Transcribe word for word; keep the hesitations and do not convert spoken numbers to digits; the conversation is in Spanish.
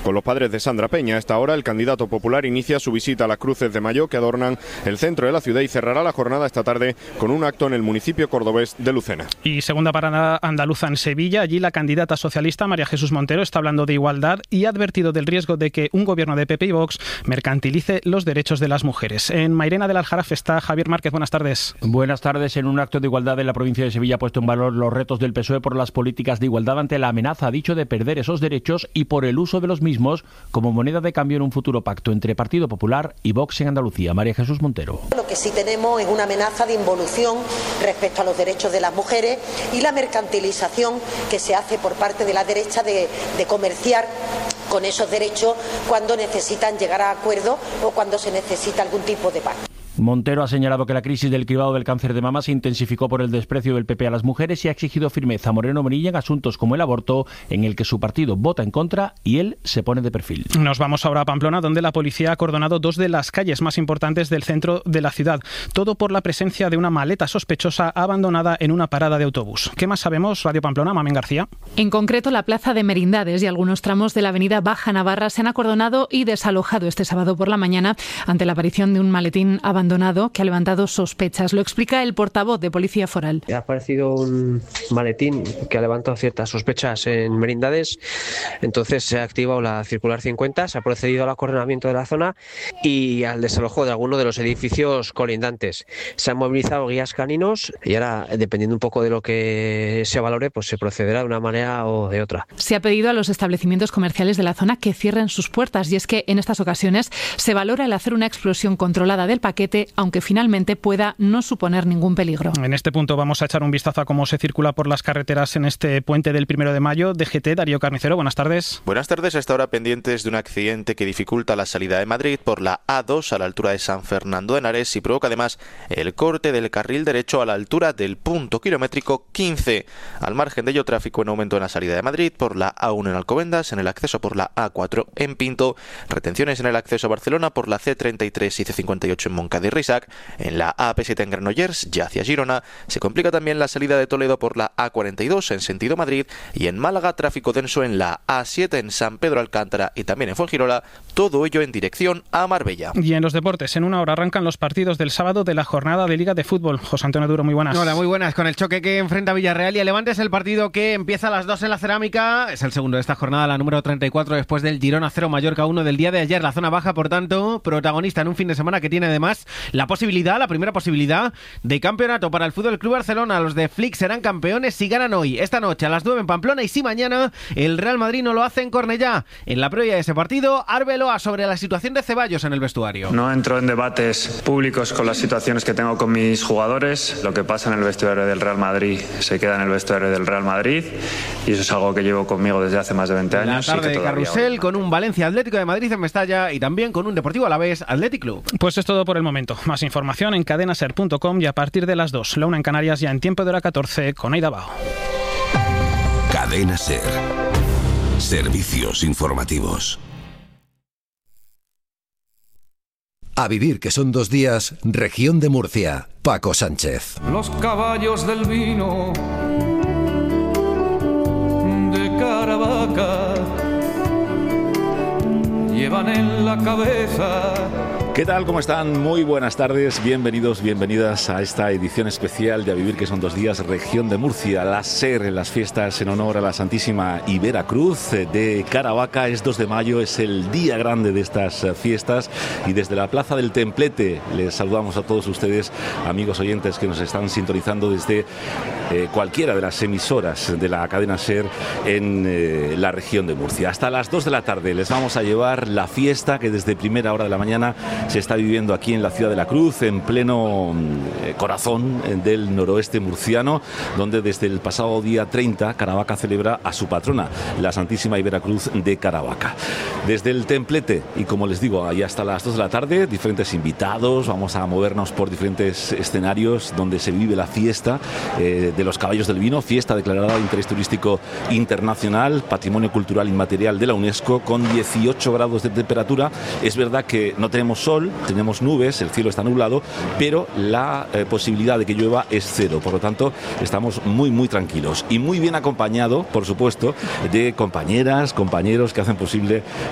con los padres de Sandra Peña. A esta hora el candidato popular inicia su visita a las cruces de mayo que adornan el centro de la ciudad y cerrará la jornada esta tarde con un acto en el municipio cordobés de Lucena. Y segunda parada andaluza en Sevilla. Allí la candidata socialista María Jesús Montero está hablando de igualdad y ha advertido del riesgo de que un gobierno de P P y Vox mercantilice los derechos de las mujeres. En Mairena del Aljarafe está Javier Márquez. Buenas tardes. Buenas tardes. En un acto de igualdad en la provincia de Sevilla ha puesto en valor los retos del P S O E por las políticas de igualdad ante la amenaza, ha dicho, de perder esos derechos y por el uso de los mismos como moneda de cambio en un futuro pacto entre Partido Popular y Vox en Andalucía. María Jesús Montero. Lo que sí tenemos es una amenaza de involución respecto a los derechos de las mujeres y la mercantilización que se hace por parte de la derecha de, de comerciar con esos derechos cuando necesitan llegar a acuerdos o cuando se necesita algún tipo de pacto. Montero ha señalado que la crisis del cribado del cáncer de mama se intensificó por el desprecio del P P a las mujeres y ha exigido firmeza a Moreno Bonilla en asuntos como el aborto, en el que su partido vota en contra y él se pone de perfil. Nos vamos ahora a Pamplona, donde la policía ha acordonado dos de las calles más importantes del centro de la ciudad. Todo por la presencia de una maleta sospechosa abandonada en una parada de autobús. ¿Qué más sabemos, Radio Pamplona? Mamen García. En concreto, la plaza de Merindades y algunos tramos de la avenida Baja Navarra se han acordonado y desalojado este sábado por la mañana ante la aparición de un maletín abandonado que ha levantado sospechas. Lo explica el portavoz de Policía Foral. Ha aparecido un maletín que ha levantado ciertas sospechas en Merindades, entonces se ha activado la circular cincuenta, se ha procedido al acordonamiento de la zona y al desalojo de algunos de los edificios colindantes. Se han movilizado guías caninos y ahora, dependiendo un poco de lo que se valore, pues se procederá de una manera o de otra. Se ha pedido a los establecimientos comerciales de la zona que cierren sus puertas y es que en estas ocasiones se valora el hacer una explosión controlada del paquete, aunque finalmente pueda no suponer ningún peligro. En este punto vamos a echar un vistazo a cómo se circula por las carreteras en este puente del primero de mayo. D G T, Darío Carnicero, buenas tardes. Buenas tardes. Hasta ahora pendientes de un accidente que dificulta la salida de Madrid por la A dos a la altura de San Fernando de Henares y provoca además el corte del carril derecho a la altura del punto kilométrico quince. Al margen de ello, tráfico en aumento en la salida de Madrid por la A uno en Alcobendas, en el acceso por la A cuatro en Pinto, retenciones en el acceso a Barcelona por la C treinta y tres y C cincuenta y ocho en Moncada y Risac, en la A P siete en Granollers, ya hacia Girona. Se complica también la salida de Toledo por la A cuarenta y dos en sentido Madrid y en Málaga tráfico denso en la A siete en San Pedro Alcántara y también en Fuengirola, todo ello en dirección a Marbella. Y en los deportes, en una hora arrancan los partidos del sábado de la jornada de Liga de Fútbol. José Antonio Duro, muy buenas. Hola, muy buenas. Con el choque que enfrenta Villarreal y el Levante es el partido que empieza a las dos en la Cerámica. Es el segundo de esta jornada, la número treinta y cuatro, después del Girona cero Mallorca uno del día de ayer. La zona baja, por tanto, protagonista en un fin de semana que tiene además la posibilidad, la primera posibilidad de campeonato para el Fútbol Club Barcelona. Los de Flick serán campeones si ganan hoy, esta noche a las nueve en Pamplona, y si mañana el Real Madrid no lo hace en Cornellá. En la previa de ese partido, Arbeloa sobre la situación de Ceballos en el vestuario. No entro en debates públicos con las situaciones que tengo con mis jugadores. Lo que pasa en el vestuario del Real Madrid se queda en el vestuario del Real Madrid y eso es algo que llevo conmigo desde hace más de veinte años. La tarde de carrusel con un Valencia Atlético de Madrid en Mestalla y también con un Deportivo Alavés Athletic Club. Pues es todo por el momento. Más información en cadenaser punto com y a partir de las dos, la una en Canarias, ya en tiempo de hora catorce con Aida Bao. Cadena Ser. Servicios informativos. A vivir, que son dos días, región de Murcia, Paco Sánchez. Los caballos del vino de Caravaca llevan en la cabeza. ¿Qué tal? ¿Cómo están? Muy buenas tardes, bienvenidos, bienvenidas a esta edición especial de A Vivir, que son dos días, región de Murcia, la SER, en las fiestas en honor a la Santísima y Vera Cruz de Caravaca. Es dos de mayo, es el día grande de estas fiestas y desde la Plaza del Templete les saludamos a todos ustedes, amigos oyentes que nos están sintonizando desde eh, cualquiera de las emisoras de la cadena SER en eh, la región de Murcia. Hasta las dos de la tarde les vamos a llevar la fiesta que desde primera hora de la mañana se está viviendo aquí en la Ciudad de la Cruz, en pleno eh, corazón del noroeste murciano, donde desde el pasado día treinta Caravaca celebra a su patrona, la Santísima y Vera Cruz de Caravaca. Desde el Templete, y como les digo, ahí hasta las dos de la tarde, diferentes invitados, vamos a movernos por diferentes escenarios donde se vive la fiesta eh, de los caballos del vino, fiesta declarada de interés turístico internacional, patrimonio cultural inmaterial de la UNESCO, con dieciocho grados de temperatura. Es verdad que no tenemos sol, tenemos nubes, el cielo está nublado, pero la eh, posibilidad de que llueva es cero. Por lo tanto, estamos muy, muy tranquilos y muy bien acompañado, por supuesto, de compañeras, compañeros que hacen posible